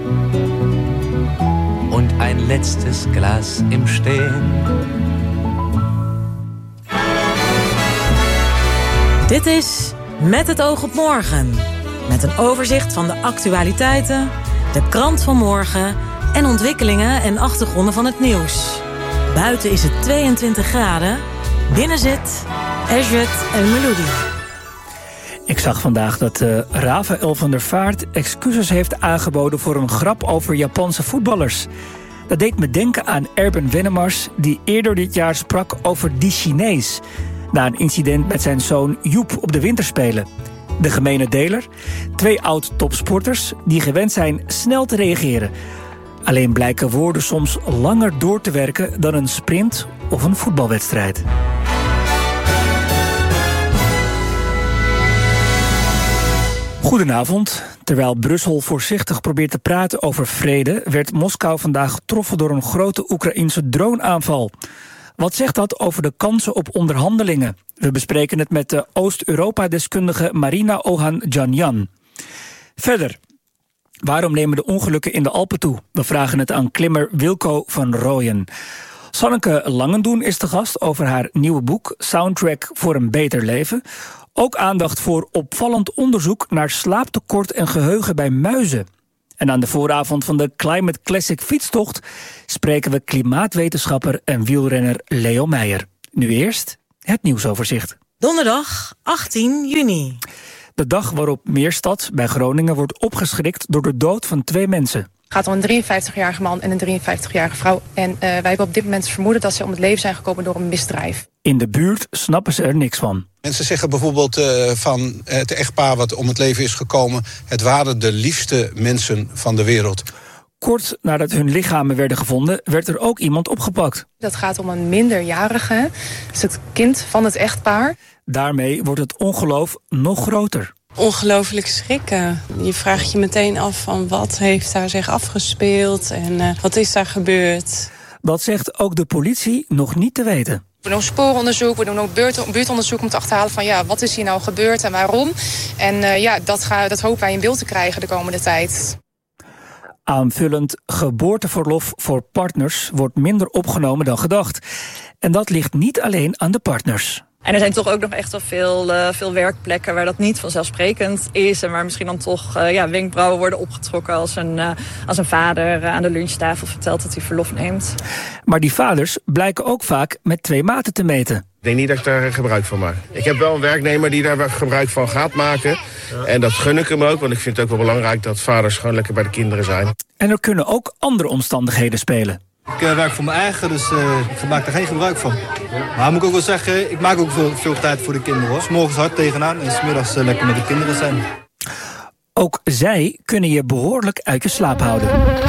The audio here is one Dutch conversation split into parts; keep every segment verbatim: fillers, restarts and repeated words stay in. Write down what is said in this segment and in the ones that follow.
und ein letztes Glas im Stehen. Dit is Met het oog op morgen. Met een overzicht van de actualiteiten, de krant van morgen en ontwikkelingen en achtergronden van het nieuws. Buiten is het tweeëntwintig graden, binnen zit Esjet El Meloudi. Ik zag vandaag dat uh, Rafael van der Vaart excuses heeft aangeboden voor een grap over Japanse voetballers. Dat deed me denken aan Erben Wennemars, die eerder dit jaar sprak over die Chinees, na een incident met zijn zoon Joep op de winterspelen. De gemene deler? Twee oud-topsporters die gewend zijn snel te reageren. Alleen blijken woorden soms langer door te werken dan een sprint of een voetbalwedstrijd. Goedenavond. Terwijl Brussel voorzichtig probeert te praten over vrede, werd Moskou vandaag getroffen door een grote Oekraïense droneaanval. Wat zegt dat over de kansen op onderhandelingen? We bespreken het met de Oost-Europa-deskundige Marina Ohan-Janjan. Verder, waarom nemen de ongelukken in de Alpen toe? We vragen het aan klimmer Wilco van Rooyen. Sanneke Langendoen is te gast over haar nieuwe boek Soundtrack voor een beter leven. Ook aandacht voor opvallend onderzoek naar slaaptekort en geheugen bij muizen. En aan de vooravond van de Climate Classic fietstocht spreken we klimaatwetenschapper en wielrenner Leo Meijer. Nu eerst het nieuwsoverzicht. Donderdag achttien juni. De dag waarop Meerstad bij Groningen wordt opgeschrikt door de dood van twee mensen. Het gaat om een drieënvijftigjarige man en een drieënvijftigjarige vrouw. En uh, wij hebben op dit moment vermoeden dat ze om het leven zijn gekomen door een misdrijf. In de buurt snappen ze er niks van. Mensen zeggen bijvoorbeeld uh, van het echtpaar wat om het leven is gekomen, het waren de liefste mensen van de wereld. Kort nadat hun lichamen werden gevonden, werd er ook iemand opgepakt. Dat gaat om een minderjarige, dat is het kind van het echtpaar. Daarmee wordt het ongeloof nog groter. Ongelooflijk schrikken. Je vraagt je meteen af van wat heeft daar zich afgespeeld en uh, wat is daar gebeurd. Dat zegt ook de politie nog niet te weten. We doen spooronderzoek, we doen ook buurtonderzoek om te achterhalen van ja, wat is hier nou gebeurd en waarom. En uh, ja, dat, ga, dat hopen wij in beeld te krijgen de komende tijd. Aanvullend geboorteverlof voor partners wordt minder opgenomen dan gedacht. En dat ligt niet alleen aan de partners. En er zijn toch ook nog echt wel veel, uh, veel werkplekken waar dat niet vanzelfsprekend is. En waar misschien dan toch uh, ja, wenkbrauwen worden opgetrokken als een, uh, als een vader uh, aan de lunchtafel vertelt dat hij verlof neemt. Maar die vaders blijken ook vaak met twee maten te meten. Ik denk niet dat ik daar gebruik van maak. Ik heb wel een werknemer die daar gebruik van gaat maken. Ja. En dat gun ik hem ook, want ik vind het ook wel belangrijk dat vaders gewoon lekker bij de kinderen zijn. En er kunnen ook andere omstandigheden spelen. Ik uh, werk voor mijn eigen, dus uh, ik maak er geen gebruik van. Maar moet ik ook wel zeggen, ik maak ook veel, veel tijd voor de kinderen, hoor. 's Morgens hard tegenaan en 's middags uh, lekker met de kinderen zijn. Ook zij kunnen je behoorlijk uit je slaap houden.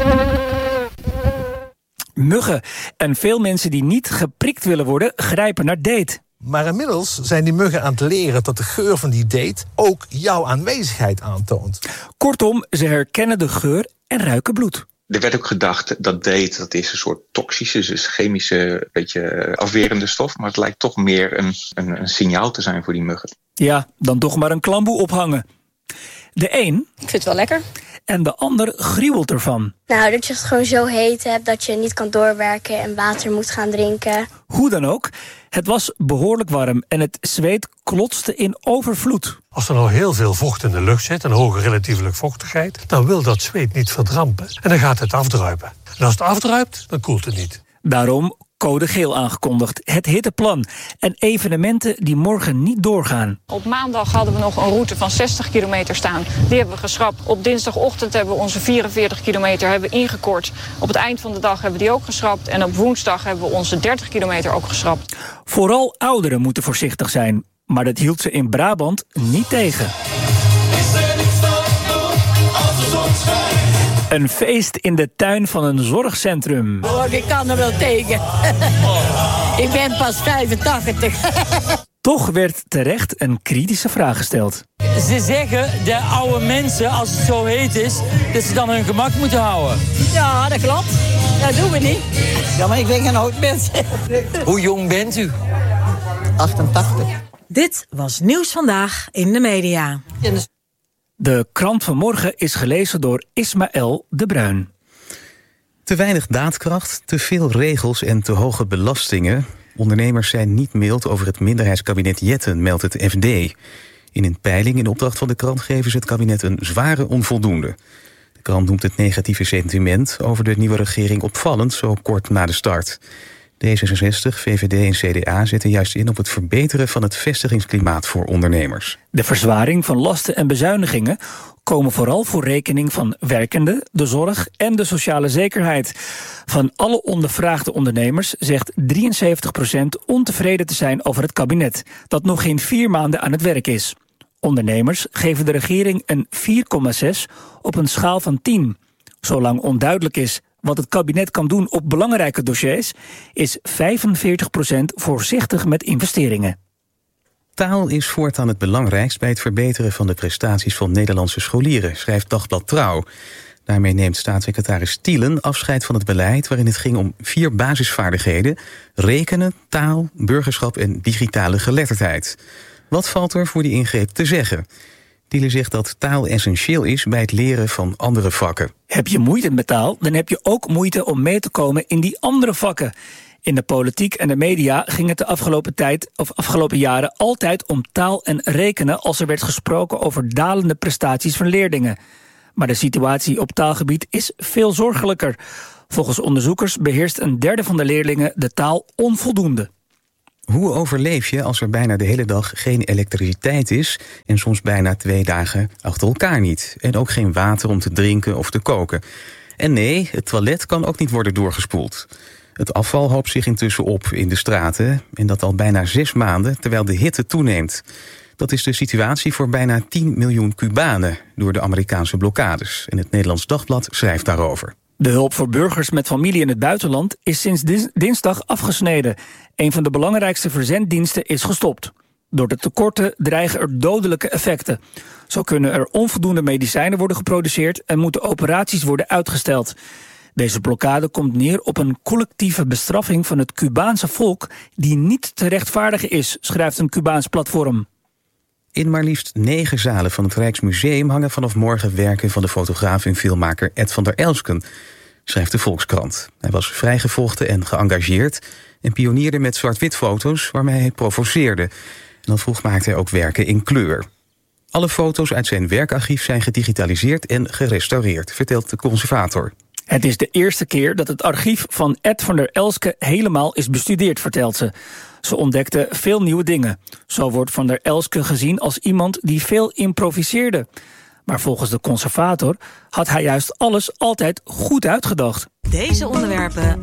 Muggen en veel mensen die niet geprikt willen worden, grijpen naar date. Maar inmiddels zijn die muggen aan het leren dat de geur van die date ook jouw aanwezigheid aantoont. Kortom, ze herkennen de geur en ruiken bloed. Er werd ook gedacht dat date, dat is een soort toxische, dus chemische, beetje afwerende stof. Maar het lijkt toch meer een, een, een signaal te zijn voor die muggen. Ja, dan toch maar een klamboe ophangen. De een... Ik vind het wel lekker. En de ander gruwelt ervan. Nou, dat je het gewoon zo heet hebt dat je niet kan doorwerken en water moet gaan drinken. Hoe dan ook, het was behoorlijk warm en het zweet klotste in overvloed. Als er nou heel veel vocht in de lucht zit, een hoge relatieve luchtvochtigheid, dan wil dat zweet niet verdrampen. En dan gaat het afdruipen. En als het afdruipt, dan koelt het niet. Daarom code geel aangekondigd, het hitteplan. En evenementen die morgen niet doorgaan. Op maandag hadden we nog een route van zestig kilometer staan. Die hebben we geschrapt. Op dinsdagochtend hebben we onze vierenveertig kilometer hebben we ingekort. Op het eind van de dag hebben we die ook geschrapt. En op woensdag hebben we onze dertig kilometer ook geschrapt. Vooral ouderen moeten voorzichtig zijn. Maar dat hield ze in Brabant niet tegen. Een feest in de tuin van een zorgcentrum. Oh, ik kan er wel tegen. Ik ben pas vijfentachtig. Toch werd terecht een kritische vraag gesteld. Ze zeggen, de oude mensen, als het zo heet is, dat ze dan hun gemak moeten houden. Ja, dat klopt. Dat doen we niet. Ja, maar ik ben geen oud mens. Hoe jong bent u? achtentachtig. Dit was Nieuws Vandaag in de Media. De krant van morgen is gelezen door Ismaël de Bruin. Te weinig daadkracht, te veel regels en te hoge belastingen. Ondernemers zijn niet mild over het minderheidskabinet Jetten, meldt het F D. In een peiling in opdracht van de krant geven ze het kabinet een zware onvoldoende. De krant noemt het negatieve sentiment over de nieuwe regering opvallend, zo kort na de start. D zesenzestig, V V D en C D A zetten juist in op het verbeteren van het vestigingsklimaat voor ondernemers. De verzwaring van lasten en bezuinigingen komen vooral voor rekening van werkenden, de zorg en de sociale zekerheid. Van alle ondervraagde ondernemers zegt drieënzeventig procent ontevreden te zijn over het kabinet, dat nog geen vier maanden aan het werk is. Ondernemers geven de regering een vier komma zes op een schaal van tien. Zolang onduidelijk is wat het kabinet kan doen op belangrijke dossiers, is vijfenveertig procent voorzichtig met investeringen. Taal is voortaan het belangrijkst bij het verbeteren van de prestaties van Nederlandse scholieren, schrijft Dagblad Trouw. Daarmee neemt staatssecretaris Thielen afscheid van het beleid waarin het ging om vier basisvaardigheden: rekenen, taal, burgerschap en digitale geletterdheid. Wat valt er voor die ingreep te zeggen? Thielen zegt dat taal essentieel is bij het leren van andere vakken. Heb je moeite met taal, dan heb je ook moeite om mee te komen in die andere vakken. In de politiek en de media ging het de afgelopen tijd of afgelopen jaren altijd om taal en rekenen als er werd gesproken over dalende prestaties van leerlingen. Maar de situatie op taalgebied is veel zorgelijker. Volgens onderzoekers beheerst een derde van de leerlingen de taal onvoldoende. Hoe overleef je als er bijna de hele dag geen elektriciteit is en soms bijna twee dagen achter elkaar niet? En ook geen water om te drinken of te koken. En nee, het toilet kan ook niet worden doorgespoeld. Het afval hoopt zich intussen op in de straten en dat al bijna zes maanden terwijl de hitte toeneemt. Dat is de situatie voor bijna tien miljoen Cubanen door de Amerikaanse blokkades. En het Nederlands Dagblad schrijft daarover. De hulp voor burgers met familie in het buitenland is sinds dinsdag afgesneden. Een van de belangrijkste verzenddiensten is gestopt. Door de tekorten dreigen er dodelijke effecten. Zo kunnen er onvoldoende medicijnen worden geproduceerd en moeten operaties worden uitgesteld. Deze blokkade komt neer op een collectieve bestraffing van het Cubaanse volk die niet te rechtvaardigen is, schrijft een Cubaans platform. In maar liefst negen zalen van het Rijksmuseum hangen vanaf morgen werken van de fotograaf en filmmaker Ed van der Elsken, schrijft de Volkskrant. Hij was vrijgevochten en geëngageerd en pionierde met zwart-wit foto's waarmee hij provoceerde. En dan vroeg maakte hij ook werken in kleur. Alle foto's uit zijn werkarchief zijn gedigitaliseerd en gerestaureerd, vertelt de conservator. Het is de eerste keer dat het archief van Ed van der Elsken helemaal is bestudeerd, vertelt ze. Ze ontdekte veel nieuwe dingen. Zo wordt Van der Elsken gezien als iemand die veel improviseerde. Maar volgens de conservator had hij juist alles altijd goed uitgedacht. Deze onderwerpen